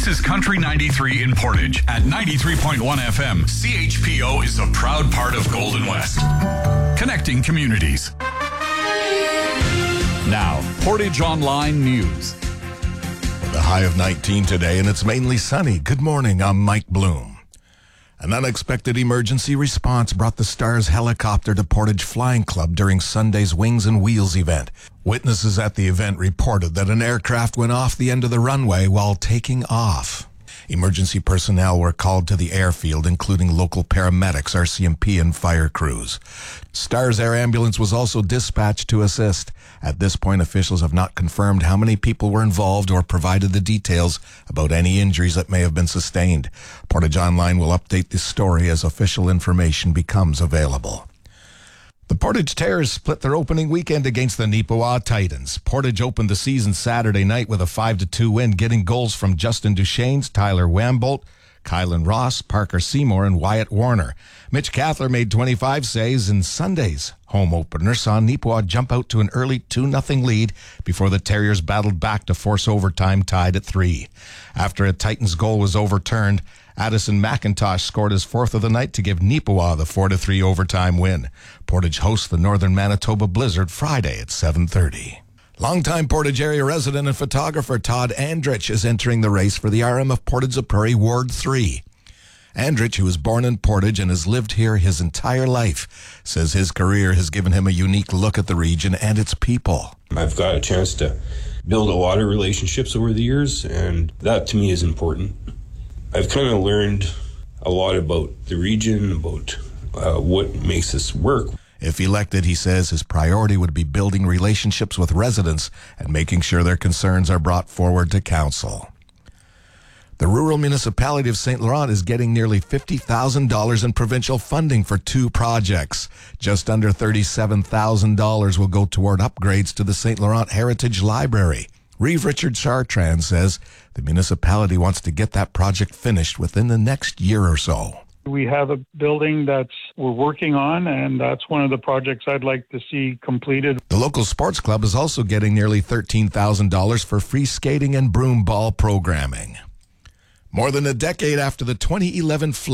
This is Country 93 in Portage at 93.1 FM. CHPO is a proud part of Golden West, connecting communities. Now, Portage Online News. With a high of 19 today, and it's mainly sunny. Good morning, I'm Mike Bloom. An unexpected emergency response brought the Stars helicopter to Portage Flying Club during Sunday's Wings and Wheels event. Witnesses at the event reported that an aircraft went off the end of the runway while taking off. Emergency personnel were called to the airfield, including local paramedics, RCMP, and fire crews. Stars Air Ambulance was also dispatched to assist. At this point, officials have not confirmed how many people were involved or provided the details about any injuries that may have been sustained. Portage Online will update this story as official information becomes available. The Portage Terrors split their opening weekend against the Neepawa Titans. Portage opened the season Saturday night with a 5-2 win, getting goals from Justin Duchesnes, Tyler Wambolt, Kylan Ross, Parker Seymour, and Wyatt Warner. Mitch Cathler made 25 saves in Sunday's home opener, saw Neepawa jump out to an early 2-0 lead before the Terriers battled back to force overtime, tied at 3. After a Titans goal was overturned, Addison McIntosh scored his fourth of the night to give Neepawa the 4-3 overtime win. Portage hosts the Northern Manitoba Blizzard Friday at 7:30. Longtime Portage area resident and photographer Todd Andrich is entering the race for the RM of Portage La Prairie Ward 3. Andrich, who was born in Portage and has lived here his entire life, says his career has given him a unique look at the region and its people. I've got a chance to build a lot of relationships over the years, and that to me is important. I've kind of learned a lot about the region, about what makes us work. If elected, he says his priority would be building relationships with residents and making sure their concerns are brought forward to council. The rural municipality of St. Laurent is getting nearly $50,000 in provincial funding for 2 projects. Just under $37,000 will go toward upgrades to the St. Laurent Heritage Library. Reeve Richard Chartrand says the municipality wants to get that project finished within the next year or so. We have a building we're working on, and that's one of the projects I'd like to see completed. The local sports club is also getting nearly $13,000 for free skating and broom ball programming. More than a decade after the 2011 flood,